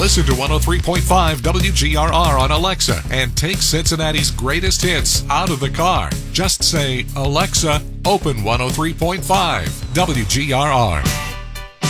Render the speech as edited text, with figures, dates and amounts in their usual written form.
Listen to 103.5 WGRR on Alexa and take Cincinnati's greatest hits out of the car. Just say, Alexa, open 103.5 WGRR.